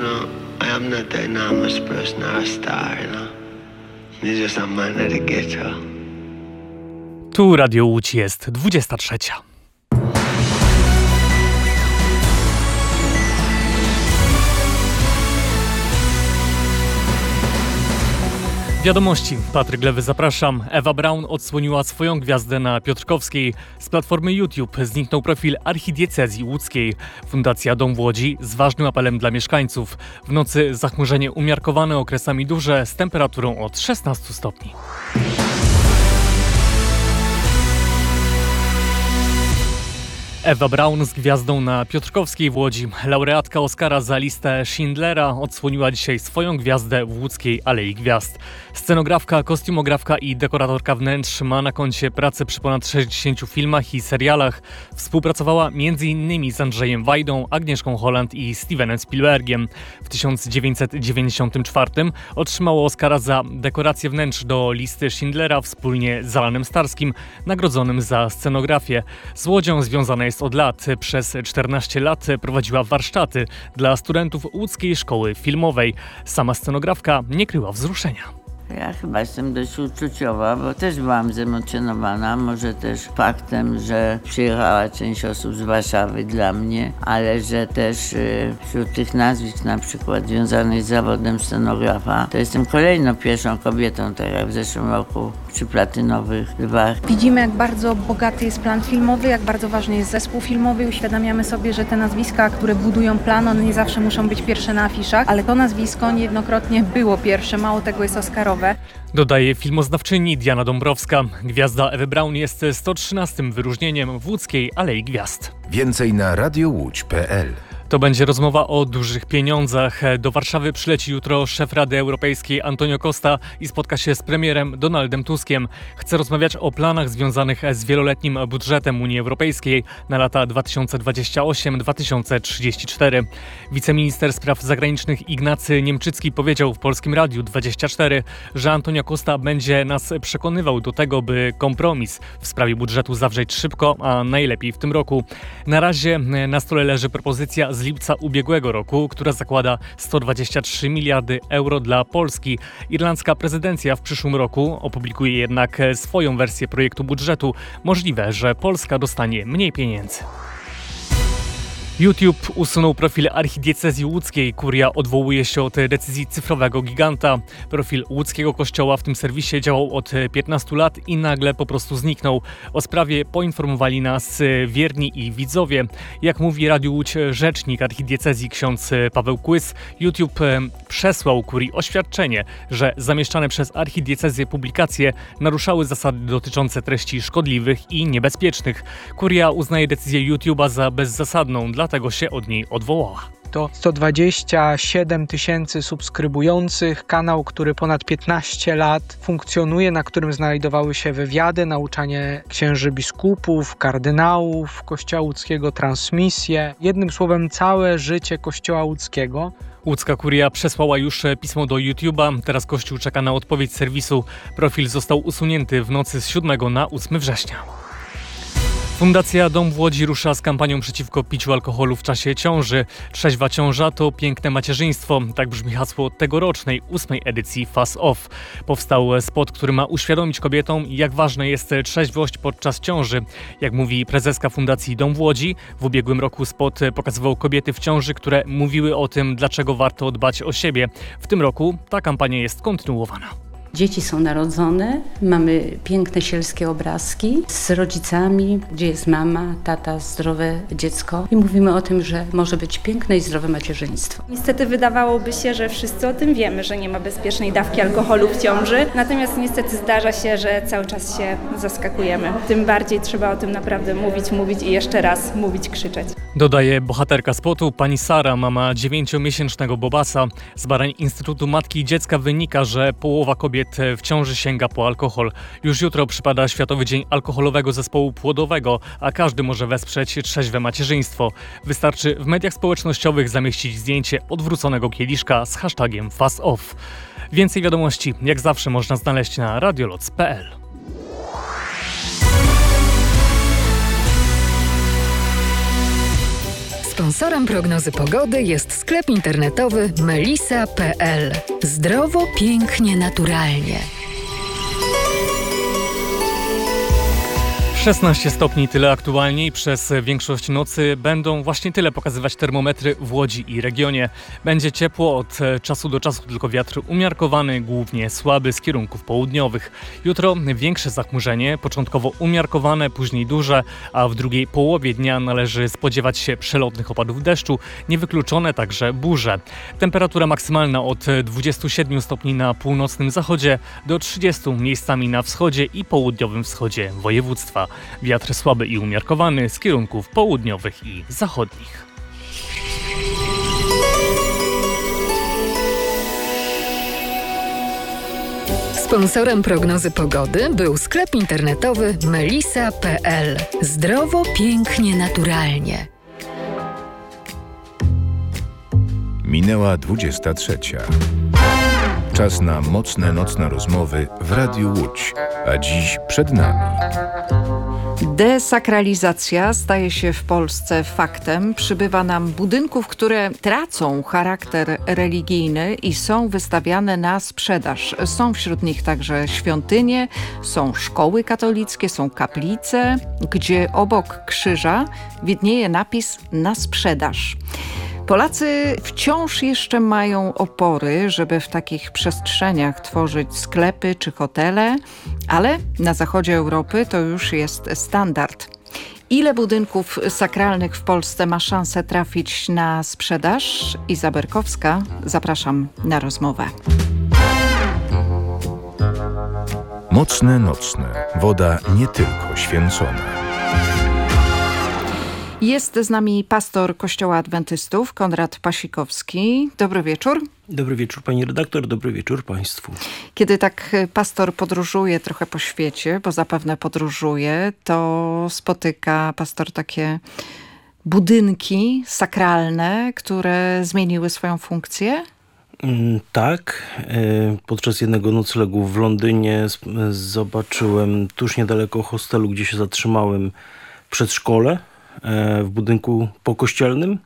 I am not the enormous person or a star, He's just a man at the ghetto. Tu Radio Łódź jest 23. Wiadomości. Patryk Lewy, zapraszam. Ewa Braun odsłoniła swoją gwiazdę na Piotrkowskiej. Z platformy YouTube zniknął profil archidiecezji łódzkiej. Fundacja Dom w Łodzi z ważnym apelem dla mieszkańców. W nocy zachmurzenie umiarkowane, okresami duże, z temperaturą od 16 stopni. Ewa Braun z gwiazdą na Piotrkowskiej w Łodzi. Laureatka Oscara za listę Schindlera odsłoniła dzisiaj swoją gwiazdę w łódzkiej Alei Gwiazd. Scenografka, kostiumografka i dekoratorka wnętrz ma na koncie pracę przy ponad 60 filmach i serialach. Współpracowała m.in. z Andrzejem Wajdą, Agnieszką Holland i Stevenem Spielbergiem. W 1994 otrzymała Oscara za dekorację wnętrz do listy Schindlera wspólnie z Alanem Starskim, nagrodzonym za scenografię. Z Łodzią związana jest od lat. Przez 14 lat prowadziła warsztaty dla studentów łódzkiej szkoły filmowej. Sama scenografka nie kryła wzruszenia. Ja chyba jestem dość uczuciowa, bo też byłam zemocjonowana, może też faktem, że przyjechała część osób z Warszawy dla mnie, ale że też wśród tych nazwisk na przykład związanych z zawodem scenografa, to jestem kolejną pierwszą kobietą, tak jak w zeszłym roku przy Platynowych Lwach. Widzimy, jak bardzo bogaty jest plan filmowy, jak bardzo ważny jest zespół filmowy i uświadamiamy sobie, że te nazwiska, które budują plan, one nie zawsze muszą być pierwsze na afiszach, ale to nazwisko niejednokrotnie było pierwsze, mało tego jest oscarowe. Dodaje filmoznawczyni Diana Dąbrowska. Gwiazda Ewy Braun jest 113. wyróżnieniem w łódzkiej Alei Gwiazd. Więcej na radiołódź.pl. To będzie rozmowa o dużych pieniądzach. Do Warszawy przyleci jutro szef Rady Europejskiej Antonio Costa i spotka się z premierem Donaldem Tuskiem. Chce rozmawiać o planach związanych z wieloletnim budżetem Unii Europejskiej na lata 2028-2034. Wiceminister spraw zagranicznych Ignacy Niemczycki powiedział w Polskim Radiu 24, że Antonio Costa będzie nas przekonywał do tego, by kompromis w sprawie budżetu zawrzeć szybko, a najlepiej w tym roku. Na razie na stole leży propozycja z lipca ubiegłego roku, która zakłada 123 miliardy euro dla Polski. Irlandzka prezydencja w przyszłym roku opublikuje jednak swoją wersję projektu budżetu. Możliwe, że Polska dostanie mniej pieniędzy. YouTube usunął profil archidiecezji łódzkiej. Kuria odwołuje się od decyzji cyfrowego giganta. Profil łódzkiego kościoła w tym serwisie działał od 15 lat i nagle po prostu zniknął. O sprawie poinformowali nas wierni i widzowie. Jak mówi Radio Łódź rzecznik archidiecezji ksiądz Paweł Kłys, YouTube przesłał kurii oświadczenie, że zamieszczane przez archidiecezję publikacje naruszały zasady dotyczące treści szkodliwych i niebezpiecznych. Kuria uznaje decyzję YouTube'a za bezzasadną, dlatego się od niej odwołała. To 127 000 subskrybujących, kanał, który ponad 15 lat funkcjonuje, na którym znajdowały się wywiady, nauczanie księży biskupów, kardynałów Kościoła łódzkiego, transmisje. Jednym słowem całe życie Kościoła łódzkiego. Łódzka kuria przesłała już pismo do YouTube'a. Teraz Kościół czeka na odpowiedź serwisu. Profil został usunięty w nocy z 7 na 8 września. Fundacja Dom w Łodzi rusza z kampanią przeciwko piciu alkoholu w czasie ciąży. Trzeźwa ciąża to piękne macierzyństwo. Tak brzmi hasło tegorocznej 8. edycji Face Off. Powstał spot, który ma uświadomić kobietom, jak ważna jest trzeźwość podczas ciąży. Jak mówi prezeska Fundacji Dom w Łodzi, w ubiegłym roku spot pokazywał kobiety w ciąży, które mówiły o tym, dlaczego warto dbać o siebie. W tym roku ta kampania jest kontynuowana. Dzieci są narodzone, mamy piękne sielskie obrazki z rodzicami, gdzie jest mama, tata, zdrowe dziecko i mówimy o tym, że może być piękne i zdrowe macierzyństwo. Niestety wydawałoby się, że wszyscy o tym wiemy, że nie ma bezpiecznej dawki alkoholu w ciąży, natomiast niestety zdarza się, że cały czas się zaskakujemy. Tym bardziej trzeba o tym naprawdę mówić i jeszcze raz mówić, krzyczeć. Dodaje bohaterka spotu, pani Sara, mama 9-miesięcznego Bobasa. Z badań Instytutu Matki i Dziecka wynika, że połowa kobiet w ciąży sięga po alkohol. Już jutro przypada Światowy Dzień Alkoholowego Zespołu Płodowego, a każdy może wesprzeć trzeźwe macierzyństwo. Wystarczy w mediach społecznościowych zamieścić zdjęcie odwróconego kieliszka z hashtagiem FaceOff. Więcej wiadomości, jak zawsze, można znaleźć na radioloc.pl. Sponsorem prognozy pogody jest sklep internetowy melisa.pl. Zdrowo, pięknie, naturalnie. 16 stopni, tyle aktualnie i przez większość nocy będą właśnie tyle pokazywać termometry w Łodzi i regionie. Będzie ciepło od czasu do czasu, tylko wiatr umiarkowany, głównie słaby z kierunków południowych. Jutro większe zachmurzenie, początkowo umiarkowane, później duże, a w drugiej połowie dnia należy spodziewać się przelotnych opadów deszczu, niewykluczone także burze. Temperatura maksymalna od 27 stopni na północnym zachodzie do 30 miejscami na wschodzie i południowym wschodzie województwa. Wiatr słaby i umiarkowany z kierunków południowych i zachodnich. Sponsorem prognozy pogody był sklep internetowy melisa.pl. Zdrowo, pięknie, naturalnie. Minęła 23. Czas na mocne nocne rozmowy w Radiu Łódź, a dziś przed nami. Desakralizacja staje się w Polsce faktem. Przybywa nam budynków, które tracą charakter religijny i są wystawiane na sprzedaż. Są wśród nich także świątynie, są szkoły katolickie, są kaplice, gdzie obok krzyża widnieje napis na sprzedaż. Polacy wciąż jeszcze mają opory, żeby w takich przestrzeniach tworzyć sklepy czy hotele, ale na zachodzie Europy to już jest standard. Ile budynków sakralnych w Polsce ma szansę trafić na sprzedaż? Iza Berkowska, zapraszam na rozmowę. Mocne nocne. Woda nie tylko święcona. Jest z nami pastor Kościoła Adwentystów, Konrad Pasikowski. Dobry wieczór. Dobry wieczór pani redaktor, dobry wieczór państwu. Kiedy tak pastor podróżuje trochę po świecie, bo zapewne podróżuje, to spotyka pastor takie budynki sakralne, które zmieniły swoją funkcję? Tak. Podczas jednego noclegu w Londynie zobaczyłem tuż niedaleko hostelu, gdzie się zatrzymałem, przedszkole w budynku pokościelnym,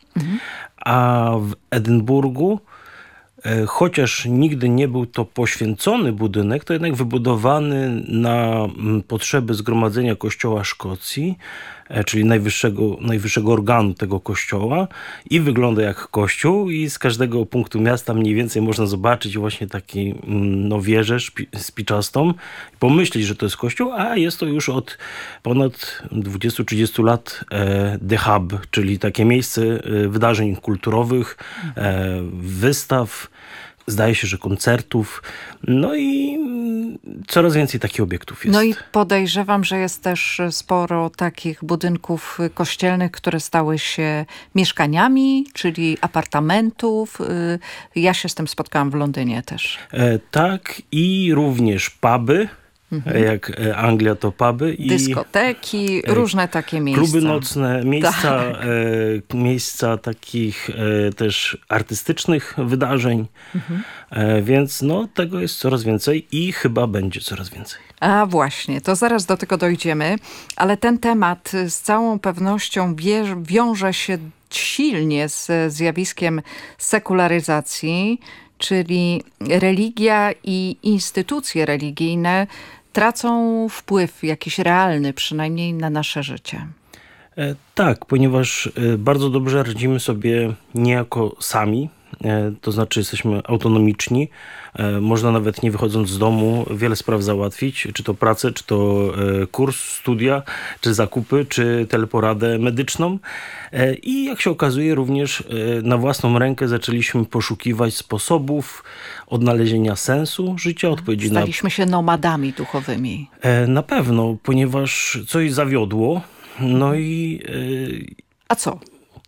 a w Edynburgu, chociaż nigdy nie był to poświęcony budynek, to jednak wybudowany na potrzeby Zgromadzenia Kościoła Szkocji, czyli najwyższego organu tego kościoła, i wygląda jak kościół, i z każdego punktu miasta mniej więcej można zobaczyć właśnie taki wieżę spiczastą, pomyśleć, że to jest kościół, a jest to już od ponad 20-30 lat The Hub, czyli takie miejsce wydarzeń kulturowych, wystaw, zdaje się, że koncertów, no i coraz więcej takich obiektów jest. No i podejrzewam, że jest też sporo takich budynków kościelnych, które stały się mieszkaniami, czyli apartamentów. Ja się z tym spotkałam w Londynie też. Tak, i również puby. Jak Anglia to puby. Dyskoteki, różne takie miejsca. Kluby nocne, miejsca takich też artystycznych wydarzeń. Więc tego jest coraz więcej i chyba będzie coraz więcej. A właśnie, to zaraz do tego dojdziemy, ale ten temat z całą pewnością wiąże się silnie z zjawiskiem sekularyzacji, czyli religia i instytucje religijne tracą wpływ jakiś realny, przynajmniej na nasze życie. Tak, ponieważ bardzo dobrze radzimy sobie niejako sami, to znaczy jesteśmy autonomiczni. Można nawet nie wychodząc z domu wiele spraw załatwić, czy to pracę, czy to kurs, studia, czy zakupy, czy teleporadę medyczną. I jak się okazuje, również na własną rękę zaczęliśmy poszukiwać sposobów odnalezienia sensu życia, odpowiedzi na... Staliśmy się nomadami duchowymi. Na pewno, ponieważ coś zawiodło, no i... A co?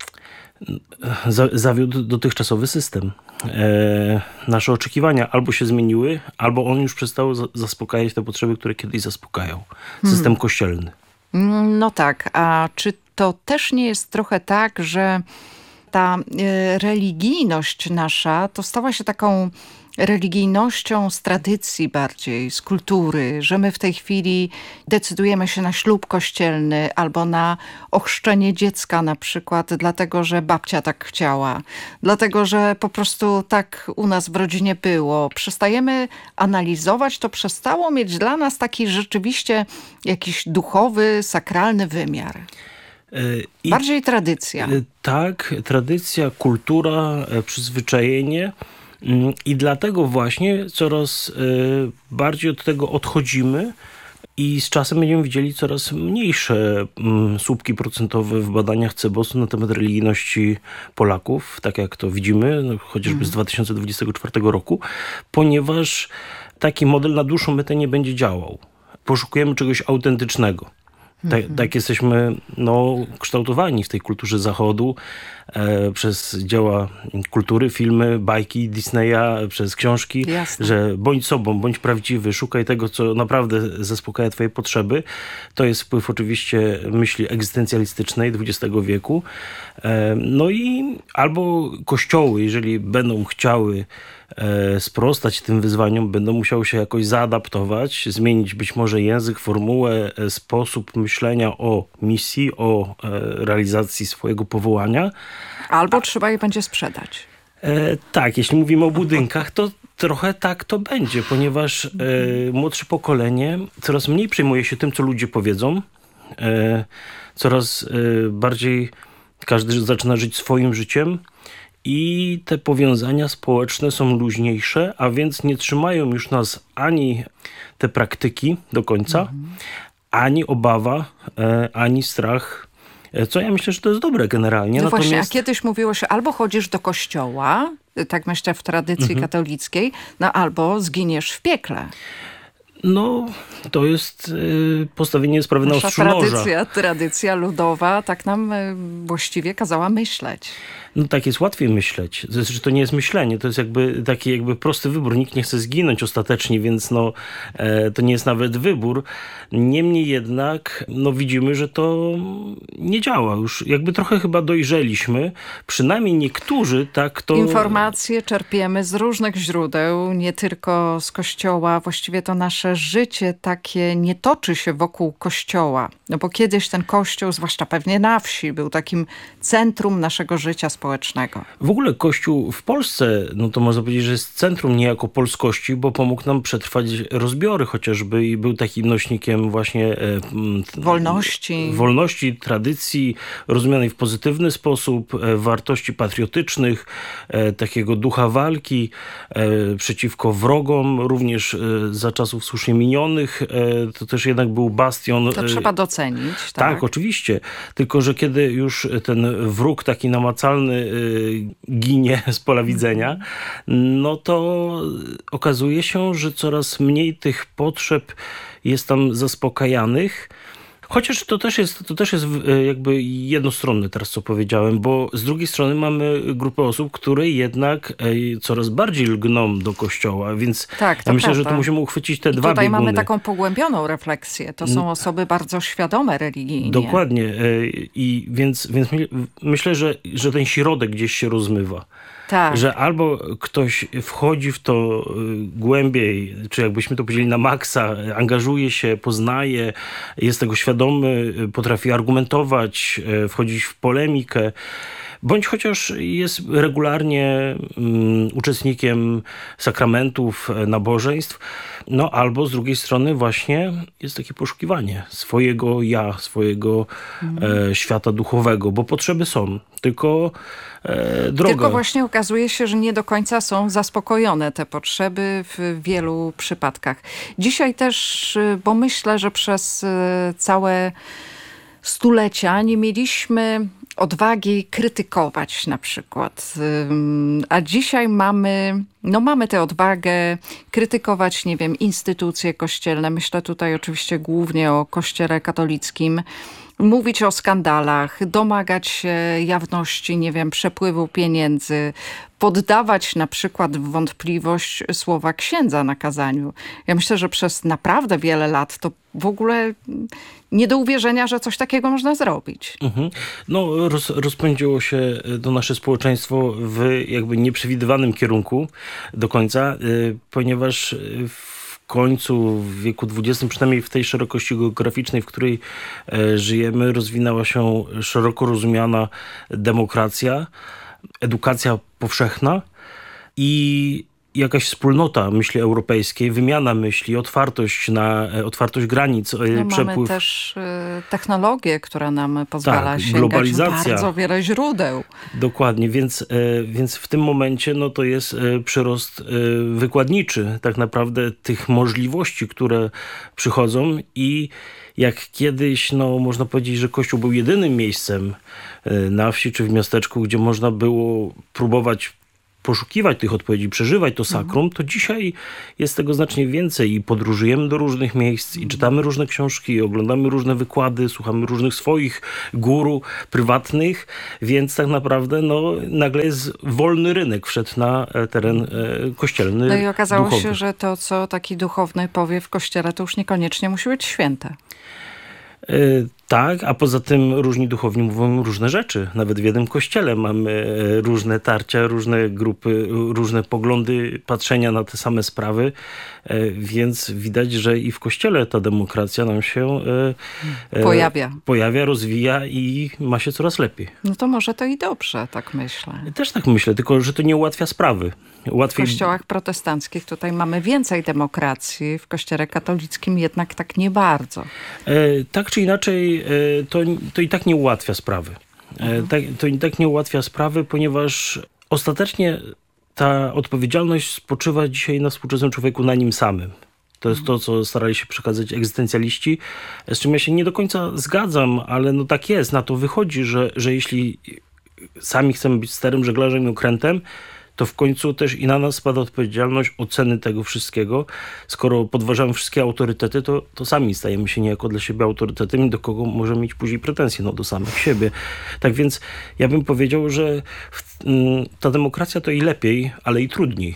Zawiódł dotychczasowy system. Nasze oczekiwania albo się zmieniły, albo on już przestał zaspokajać te potrzeby, które kiedyś zaspokajał. System kościelny. No tak, a czy to też nie jest trochę tak, że ta religijność nasza to stała się taką religijnością z tradycji bardziej, z kultury, że my w tej chwili decydujemy się na ślub kościelny albo na ochrzczenie dziecka na przykład, dlatego że babcia tak chciała, dlatego że po prostu tak u nas w rodzinie było. Przestajemy analizować, to przestało mieć dla nas taki rzeczywiście jakiś duchowy, sakralny wymiar. Bardziej tradycja. Tak, tradycja, kultura, przyzwyczajenie. I dlatego właśnie coraz bardziej od tego odchodzimy i z czasem będziemy widzieli coraz mniejsze słupki procentowe w badaniach CBOS-u na temat religijności Polaków, tak jak to widzimy, chociażby z 2024 roku, ponieważ taki model na dłuższą metę nie będzie działał. Poszukujemy czegoś autentycznego. Tak jesteśmy kształtowani w tej kulturze Zachodu przez dzieła kultury, filmy, bajki Disneya, przez książki, że bądź sobą, bądź prawdziwy, szukaj tego, co naprawdę zaspokaja twoje potrzeby. To jest wpływ oczywiście myśli egzystencjalistycznej XX wieku. No i albo kościoły, jeżeli będą chciały sprostać tym wyzwaniom, będą musiały się jakoś zaadaptować, zmienić być może język, formułę, sposób myślenia o misji, o realizacji swojego powołania. Albo trzeba je będzie sprzedać. Tak, jeśli mówimy o budynkach, to trochę tak to będzie, ponieważ młodsze pokolenie coraz mniej przejmuje się tym, co ludzie powiedzą. Coraz bardziej każdy zaczyna żyć swoim życiem. I te powiązania społeczne są luźniejsze, a więc nie trzymają już nas ani te praktyki do końca, ani obawa, ani strach. Co ja myślę, że to jest dobre generalnie. No właśnie, a kiedyś mówiło się, albo chodzisz do kościoła, tak myślę w tradycji katolickiej, albo zginiesz w piekle. No, to jest postawienie sprawy na ostrzu noża. Tradycja ludowa tak nam właściwie kazała myśleć. No tak jest łatwiej myśleć. Znaczy, że to nie jest myślenie, to jest taki prosty wybór. Nikt nie chce zginąć ostatecznie, więc to nie jest nawet wybór. Niemniej jednak widzimy, że to nie działa. Już trochę chyba dojrzeliśmy. Przynajmniej niektórzy tak to... Informacje czerpiemy z różnych źródeł, nie tylko z kościoła. Właściwie to nasze życie takie nie toczy się wokół kościoła. No bo kiedyś ten kościół, zwłaszcza pewnie na wsi, był takim centrum naszego życia społecznego. W ogóle Kościół w Polsce, to można powiedzieć, że jest centrum niejako polskości, bo pomógł nam przetrwać rozbiory chociażby i był takim nośnikiem właśnie wolności, tradycji, rozumianej w pozytywny sposób, wartości patriotycznych, takiego ducha walki przeciwko wrogom, również za czasów słusznie minionych. To też jednak był bastion. To trzeba docenić. Tak, oczywiście. Tylko, że kiedy już ten wróg taki namacalny ginie z pola widzenia, to okazuje się, że coraz mniej tych potrzeb jest tam zaspokajanych. Chociaż to też jest jakby jednostronne teraz, co powiedziałem, bo z drugiej strony mamy grupę osób, które jednak coraz bardziej lgną do kościoła, więc ja myślę, że tu musimy uchwycić te dwa bieguny. Tutaj mamy taką pogłębioną refleksję. To są osoby bardzo świadome religijnie. Dokładnie. Więc myślę, że ten środek gdzieś się rozmywa. Tak. Że albo ktoś wchodzi w to głębiej, czy jakbyśmy to powiedzieli na maksa, angażuje się, poznaje, jest tego świadomy, potrafi argumentować, wchodzić w polemikę, bądź chociaż jest regularnie uczestnikiem sakramentów, nabożeństw, albo z drugiej strony właśnie jest takie poszukiwanie swojego ja, swojego świata duchowego, bo potrzeby są, tylko droga. Tylko właśnie okazuje się, że nie do końca są zaspokojone te potrzeby w wielu przypadkach. Dzisiaj też, bo myślę, że przez całe stulecia nie mieliśmy odwagi krytykować na przykład. A dzisiaj mamy tę odwagę krytykować, instytucje kościelne. Myślę tutaj oczywiście głównie o Kościele katolickim. mówić o skandalach, domagać się jawności, nie wiem, przepływu pieniędzy, poddawać na przykład w wątpliwość słowa księdza na kazaniu. Ja myślę, że przez naprawdę wiele lat to w ogóle nie do uwierzenia, że coś takiego można zrobić. No, rozpędziło się to nasze społeczeństwo w jakby nieprzewidywanym kierunku do końca, ponieważ w końcu w wieku XX, przynajmniej w tej szerokości geograficznej, w której żyjemy, rozwinęła się szeroko rozumiana demokracja, edukacja powszechna i jakaś wspólnota myśli europejskiej, wymiana myśli, otwartość granic, przepływ. Mamy też technologię, która nam pozwala sięgać globalizacja. Bardzo wiele źródeł. Dokładnie, więc w tym momencie no, to jest przyrost wykładniczy tak naprawdę tych możliwości, które przychodzą i jak kiedyś, no, można powiedzieć, że Kościół był jedynym miejscem na wsi czy w miasteczku, gdzie można było próbować poszukiwać tych odpowiedzi, przeżywać to sakrum, to dzisiaj jest tego znacznie więcej i podróżujemy do różnych miejsc i czytamy różne książki, i oglądamy różne wykłady, słuchamy różnych swoich guru prywatnych, więc tak naprawdę no, nagle jest wolny rynek, wszedł na teren kościelny. No i okazało duchowy. się, że to, co taki duchowny powie w kościele, to już niekoniecznie musi być święte. Tak, a poza tym różni duchowni mówią różne rzeczy. Nawet w jednym kościele mamy różne tarcia, różne grupy, różne poglądy patrzenia na te same sprawy, więc widać, że i w kościele ta demokracja nam się pojawia, rozwija i ma się coraz lepiej. No to może to i dobrze, tak myślę. Też tak myślę, tylko że to nie ułatwia sprawy. W kościołach protestanckich tutaj mamy więcej demokracji, w kościele katolickim jednak tak nie bardzo. Tak czy inaczej, to i tak nie ułatwia sprawy. To i tak nie ułatwia sprawy, ponieważ ostatecznie ta odpowiedzialność spoczywa dzisiaj na współczesnym człowieku, na nim samym. To jest to, co starali się przekazać egzystencjaliści, z czym ja się nie do końca zgadzam, ale no tak jest. Na to wychodzi, że jeśli sami chcemy być sterym żeglarzem i okrętem, to w końcu też i na nas spada odpowiedzialność oceny tego wszystkiego. Skoro podważamy wszystkie autorytety, to sami stajemy się niejako dla siebie autorytetem i do kogo możemy mieć później pretensje? No do samych siebie. Tak więc ja bym powiedział, że ta demokracja to i lepiej, ale i trudniej.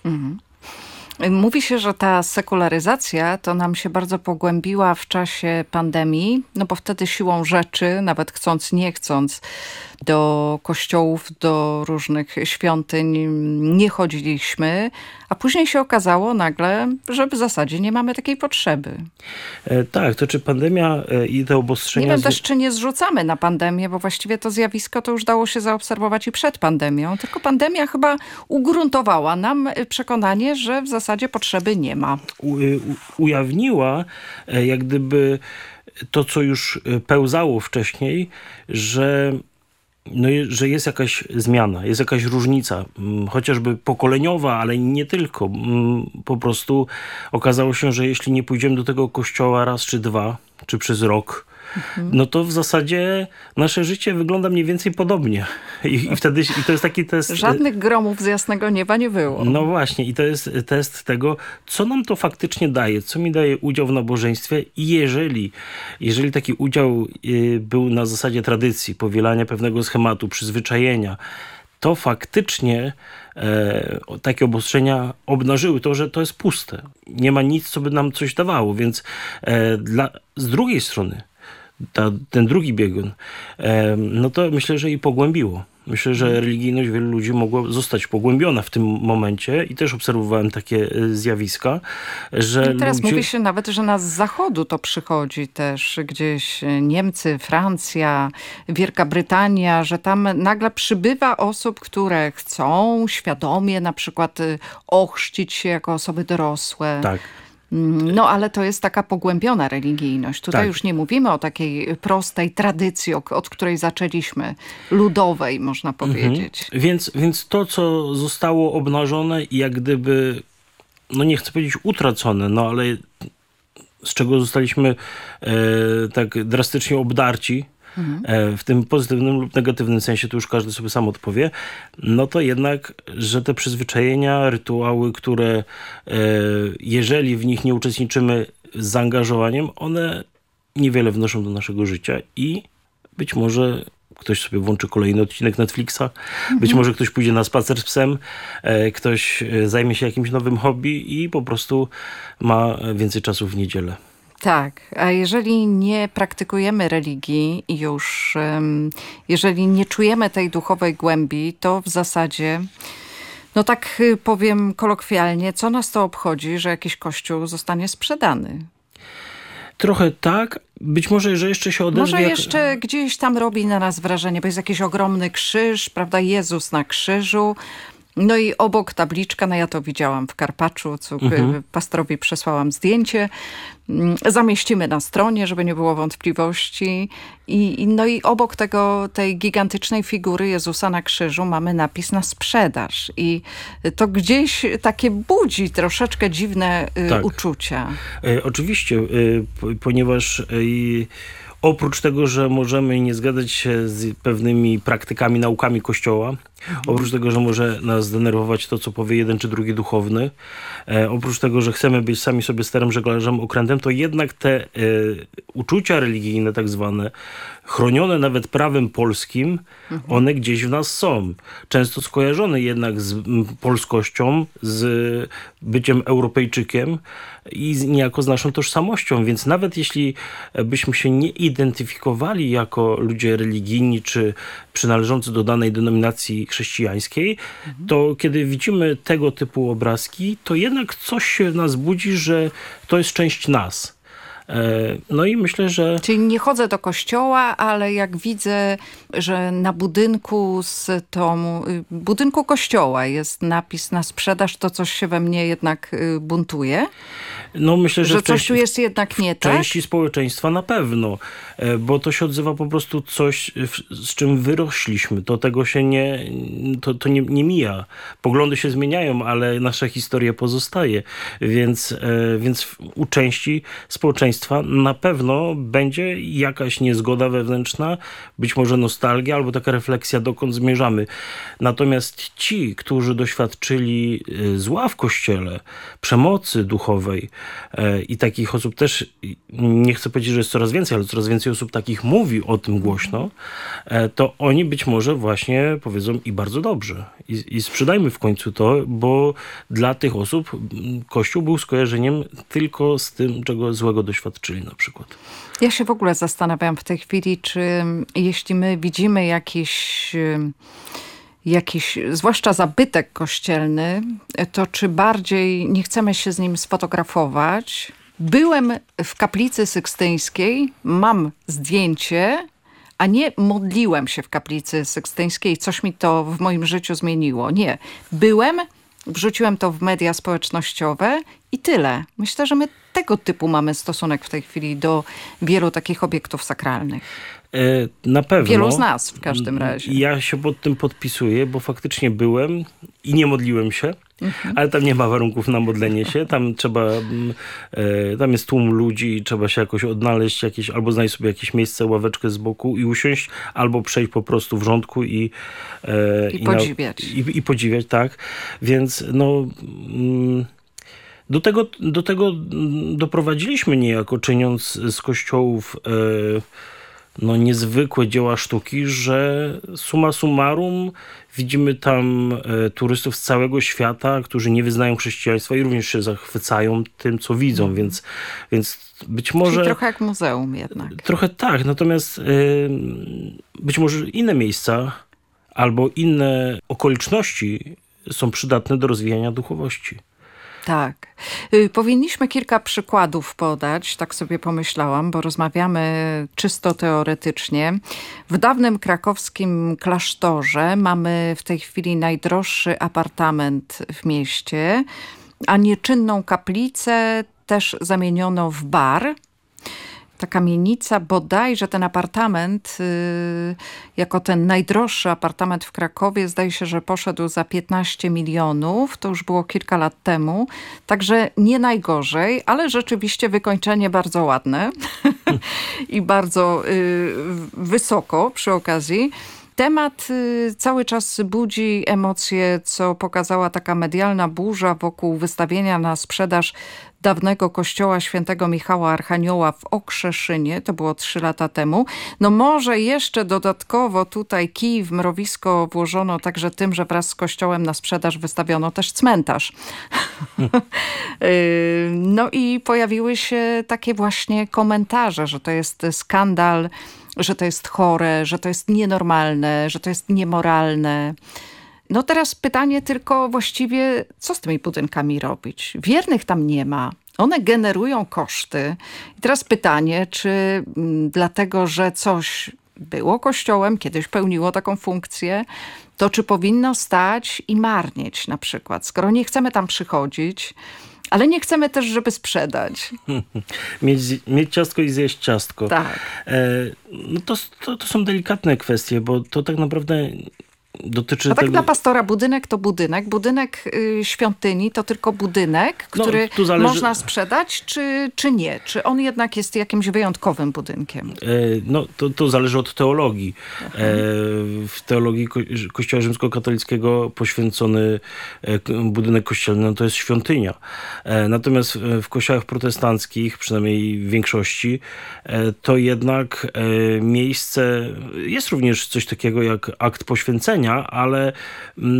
Mówi się, że ta sekularyzacja to nam się bardzo pogłębiła w czasie pandemii, no bo wtedy siłą rzeczy, nawet chcąc, nie chcąc, do kościołów, do różnych świątyń nie chodziliśmy, a później się okazało nagle, że w zasadzie nie mamy takiej potrzeby. Tak, to czy pandemia i te obostrzenia... Nie wiem też, czy nie zrzucamy na pandemię, bo właściwie to zjawisko to już dało się zaobserwować i przed pandemią, tylko pandemia chyba ugruntowała nam przekonanie, że w zasadzie potrzeby nie ma. Ujawniła jak gdyby to, co już pełzało wcześniej, że jest jakaś zmiana, jest jakaś różnica, chociażby pokoleniowa, ale nie tylko. Po prostu okazało się, że jeśli nie pójdziemy do tego kościoła raz czy dwa, czy przez rok, no to w zasadzie nasze życie wygląda mniej więcej podobnie. I wtedy to jest taki test... Żadnych gromów z jasnego nieba nie było. No właśnie i to jest test tego, co nam to faktycznie daje, co mi daje udział w nabożeństwie i jeżeli taki udział był na zasadzie tradycji, powielania pewnego schematu, przyzwyczajenia, to faktycznie takie obostrzenia obnażyły to, że to jest puste. Nie ma nic, co by nam coś dawało, więc z drugiej strony ten drugi biegun, no to myślę, że i pogłębiło. Myślę, że religijność wielu ludzi mogła zostać pogłębiona w tym momencie i też obserwowałem takie zjawiska, że i teraz ludzie... mówi się nawet, że z zachodu to przychodzi też gdzieś Niemcy, Francja, Wielka Brytania, że tam nagle przybywa osób, które chcą świadomie na przykład ochrzcić się jako osoby dorosłe. Tak. No ale to jest taka pogłębiona religijność. Tutaj tak. już nie mówimy o takiej prostej tradycji, od której zaczęliśmy, ludowej można powiedzieć. Więc to, co zostało obnażone i jak gdyby, no nie chcę powiedzieć utracone, no ale z czego zostaliśmy tak drastycznie obdarci, w tym pozytywnym lub negatywnym sensie, to już każdy sobie sam odpowie, no to jednak, że te przyzwyczajenia, rytuały, które jeżeli w nich nie uczestniczymy z zaangażowaniem, one niewiele wnoszą do naszego życia i być może ktoś sobie włączy kolejny odcinek Netflixa, być może ktoś pójdzie na spacer z psem, ktoś zajmie się jakimś nowym hobby i po prostu ma więcej czasu w niedzielę. Tak, a jeżeli nie praktykujemy religii i już, jeżeli nie czujemy tej duchowej głębi, to w zasadzie, no tak powiem kolokwialnie, co nas to obchodzi, że jakiś kościół zostanie sprzedany? Trochę tak. Być może, że jeszcze się odezwie... Może jeszcze gdzieś tam robi na nas wrażenie, bo jest jakiś ogromny krzyż, prawda, Jezus na krzyżu. No i obok tabliczka, no ja to widziałam w Karpaczu, co pastorowi przesłałam zdjęcie. Zamieścimy na stronie, żeby nie było wątpliwości. No i obok tej gigantycznej figury Jezusa na krzyżu mamy napis na sprzedaż. I to gdzieś takie budzi troszeczkę dziwne uczucia. Oczywiście, ponieważ... Oprócz tego, że możemy nie zgadzać się z pewnymi praktykami, naukami Kościoła, oprócz tego, że może nas zdenerwować to, co powie jeden czy drugi duchowny, oprócz tego, że chcemy być sami sobie starym żeglarzem okrętem, to jednak te uczucia religijne tak zwane, chronione nawet prawem polskim, one gdzieś w nas są. Często skojarzone jednak z polskością, z byciem Europejczykiem i niejako z naszą tożsamością. Więc nawet jeśli byśmy się nie identyfikowali jako ludzie religijni czy przynależący do danej denominacji chrześcijańskiej, to kiedy widzimy tego typu obrazki, to jednak coś się w nas budzi, że to jest część nas. No i myślę, że... Czyli nie chodzę do kościoła, ale jak widzę, że na budynku kościoła jest napis na sprzedaż, to coś się we mnie jednak buntuje? No myślę, że coś tu jest jednak nie tak? W części społeczeństwa na pewno, bo to się odzywa po prostu coś, z czym wyrośliśmy. To tego się nie mija. Poglądy się zmieniają, ale nasza historia pozostaje. Więc u części społeczeństwa na pewno będzie jakaś niezgoda wewnętrzna, być może nostalgia albo taka refleksja, dokąd zmierzamy. Natomiast ci, którzy doświadczyli zła w Kościele, przemocy duchowej i takich osób też, nie chcę powiedzieć, że jest coraz więcej, ale coraz więcej osób takich mówi o tym głośno, to oni być może właśnie powiedzą i bardzo dobrze. I sprzedajmy w końcu to, bo dla tych osób Kościół był skojarzeniem tylko z tym, czego złego doświadczyli na przykład. Ja się w ogóle zastanawiam w tej chwili, czy jeśli my widzimy jakiś zwłaszcza zabytek kościelny, to czy bardziej nie chcemy się z nim sfotografować. Byłem w kaplicy sykstyńskiej, mam zdjęcie, a nie modliłem się w kaplicy sykstyńskiej, coś mi to w moim życiu zmieniło. Nie. Byłem, wrzuciłem to w media społecznościowe i tyle. Myślę, że my tego typu mamy stosunek w tej chwili do wielu takich obiektów sakralnych. Na pewno. Wielu z nas w każdym razie. Ja się pod tym podpisuję, bo faktycznie byłem i nie modliłem się, ale tam nie ma warunków na modlenie się. Tam jest tłum ludzi i trzeba się jakoś odnaleźć, albo znaleźć sobie jakieś miejsce, ławeczkę z boku i usiąść, albo przejść po prostu w rządku i podziwiać. I podziwiać, tak. Więc do tego doprowadziliśmy niejako, czyniąc z kościołów niezwykłe dzieła sztuki, że summa summarum widzimy tam turystów z całego świata, którzy nie wyznają chrześcijaństwa i również się zachwycają tym, co widzą, więc być może... Czyli trochę jak muzeum jednak. Trochę tak, natomiast być może inne miejsca albo inne okoliczności są przydatne do rozwijania duchowości. Tak. Powinniśmy kilka przykładów podać, tak sobie pomyślałam, bo rozmawiamy czysto teoretycznie. W dawnym krakowskim klasztorze mamy w tej chwili najdroższy apartament w mieście, a nieczynną kaplicę też zamieniono w bar. Ta kamienica, bodajże ten apartament, jako ten najdroższy apartament w Krakowie, zdaje się, że poszedł za 15 milionów. To już było kilka lat temu. Także nie najgorzej, ale rzeczywiście wykończenie bardzo ładne i bardzo wysoko przy okazji. Temat cały czas budzi emocje, co pokazała taka medialna burza wokół wystawienia na sprzedaż dawnego kościoła świętego Michała Archanioła w Okrzeszynie. To było 3 lata temu. No może jeszcze dodatkowo tutaj kij w mrowisko włożono także tym, że wraz z kościołem na sprzedaż wystawiono też cmentarz. No i pojawiły się takie właśnie komentarze, że to jest skandal, że to jest chore, że to jest nienormalne, że to jest niemoralne. No teraz pytanie tylko właściwie, co z tymi budynkami robić? Wiernych tam nie ma. One generują koszty. I teraz pytanie, czy dlatego, że coś było kościołem, kiedyś pełniło taką funkcję, to czy powinno stać i marnieć na przykład? Skoro nie chcemy tam przychodzić, ale nie chcemy też, żeby sprzedać. Mieć ciastko i zjeść ciastko. Tak. No to są delikatne kwestie, bo to tak naprawdę dotyczy A tak tego... dla pastora budynek to budynek. Budynek świątyni to tylko budynek, który można sprzedać, czy nie? Czy on jednak jest jakimś wyjątkowym budynkiem? No to zależy od teologii. W teologii Kościoła Rzymskokatolickiego poświęcony budynek kościelny no to jest świątynia. Natomiast w kościołach protestanckich, przynajmniej w większości, to jednak miejsce, jest również coś takiego jak akt poświęcenia, ale